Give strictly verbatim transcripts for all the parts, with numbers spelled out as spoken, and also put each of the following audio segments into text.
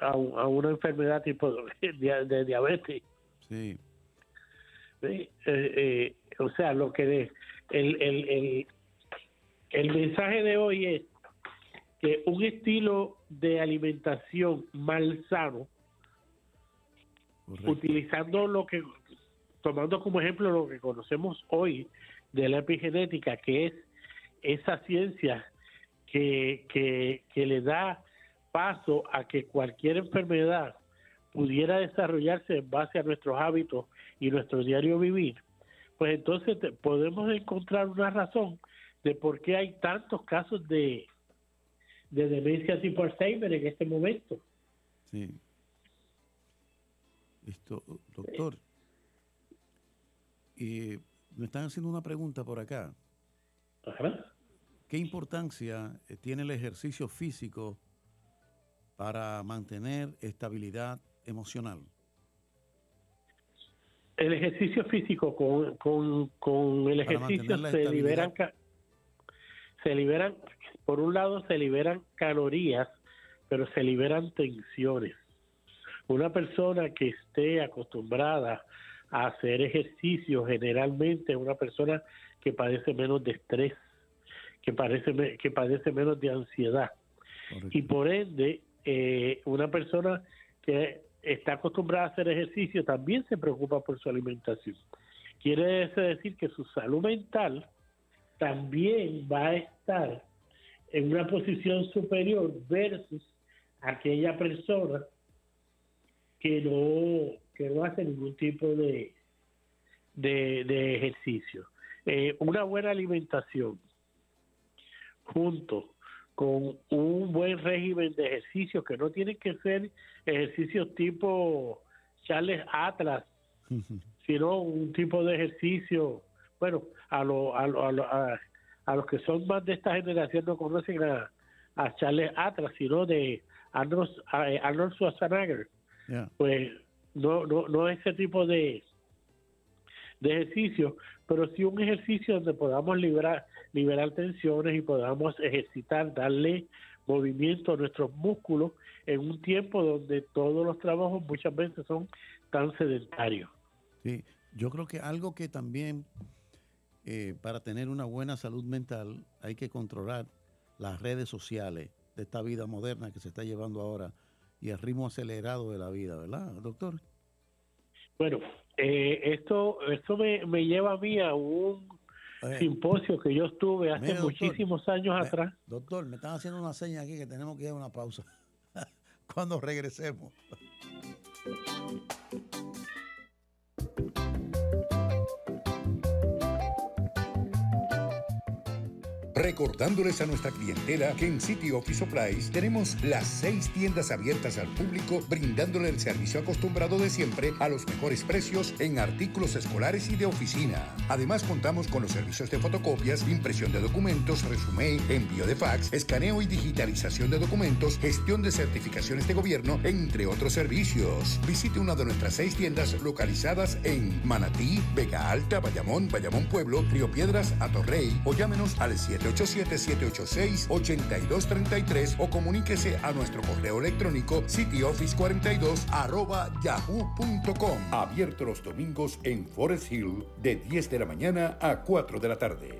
a, a una enfermedad tipo de, de diabetes. Sí. ¿Sí? Eh, eh, o sea, lo que de, el, el, el, el mensaje de hoy es que un estilo de alimentación malsano, Correcto. utilizando lo que, tomando como ejemplo lo que conocemos hoy de la epigenética, que es esa ciencia que, que, que le da paso a que cualquier enfermedad pudiera desarrollarse en base a nuestros hábitos y nuestro diario vivir, pues entonces te, podemos encontrar una razón de por qué hay tantos casos de, de demencia tipo Alzheimer en este momento. Sí. Esto, doctor, y me están haciendo una pregunta por acá. Ajá. ¿Qué importancia tiene el ejercicio físico para mantener estabilidad emocional? El ejercicio físico, con, con, con el Para ejercicio mantener la se liberan, estabilidad. se liberan, por un lado se liberan calorías, pero se liberan tensiones. Una persona que esté acostumbrada a hacer ejercicio, generalmente es una persona que padece menos de estrés, que, parece, que padece menos de ansiedad. Correcto. Y por ende, eh, una persona que está acostumbrada a hacer ejercicio también se preocupa por su alimentación. Quiere decir que su salud mental también va a estar en una posición superior versus aquella persona que no que no hace ningún tipo de de, de ejercicio. Eh, una buena alimentación junto con un buen régimen de ejercicios, que no tienen que ser ejercicios tipo Charles Atlas, sino un tipo de ejercicio, bueno, a, lo, a, lo, a, lo, a, a los que son más de esta generación no conocen a, a Charles Atlas, sino de Arnold, Arnold Schwarzenegger. Yeah. Pues no, no, no ese tipo de, de ejercicio, pero sí un ejercicio donde podamos liberar, liberar tensiones y podamos ejercitar, darle movimiento a nuestros músculos en un tiempo donde todos los trabajos muchas veces son tan sedentarios. Sí, yo creo que algo que también eh, para tener una buena salud mental hay que controlar las redes sociales de esta vida moderna que se está llevando ahora y el ritmo acelerado de la vida, ¿verdad, doctor? Bueno, eh, esto esto me, me lleva a mí a un eh, simposio que yo estuve hace mire, doctor, muchísimos años me, atrás. Doctor, me están haciendo una seña aquí que tenemos que ir a una pausa. Cuando regresemos. Recordándoles a nuestra clientela que en City Office Supplies tenemos las seis tiendas abiertas al público, brindándole el servicio acostumbrado de siempre a los mejores precios en artículos escolares y de oficina. Además, contamos con los servicios de fotocopias, impresión de documentos, resumen, envío de fax, escaneo y digitalización de documentos, gestión de certificaciones de gobierno, entre otros servicios. Visite una de nuestras seis tiendas localizadas en Manatí, Vega Alta, Bayamón, Bayamón Pueblo, Río Piedras, Atorrey, o llámenos al siete ocho siete, siete ocho seis, ocho dos tres tres o comuníquese a nuestro correo electrónico cityoffice cuarenta y dos arroba yahoo punto com. Abierto los domingos en Forest Hill de diez de la mañana a cuatro de la tarde.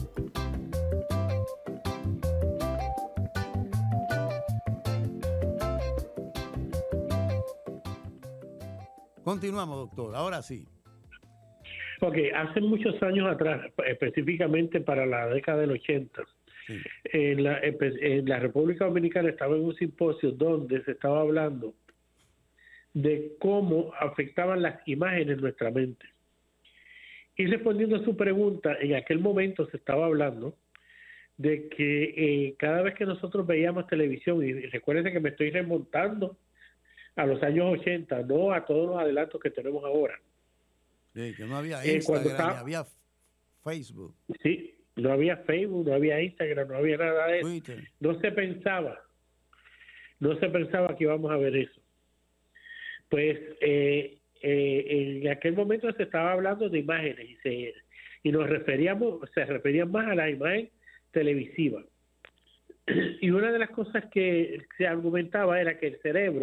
Continuamos, doctor. Ahora sí. Ok, hace muchos años atrás, específicamente para la década del ochenta, sí. en, la, en la República Dominicana estaba en un simposio donde se estaba hablando de cómo afectaban las imágenes nuestra mente. Y respondiendo a su pregunta, en aquel momento se estaba hablando de que eh, cada vez que nosotros veíamos televisión, y recuerden que me estoy remontando a los años ochenta, no a todos los adelantos que tenemos ahora. Sí, que no había Eh, Instagram, estaba, ni había Facebook. Sí, no había Facebook, no había Instagram, no había nada de eso. Twitter. No se pensaba, no se pensaba que íbamos a ver eso. Pues eh, eh, en aquel momento se estaba hablando de imágenes y, se, y nos referíamos, se referían más a la imagen televisiva. Y una de las cosas que se argumentaba era que el cerebro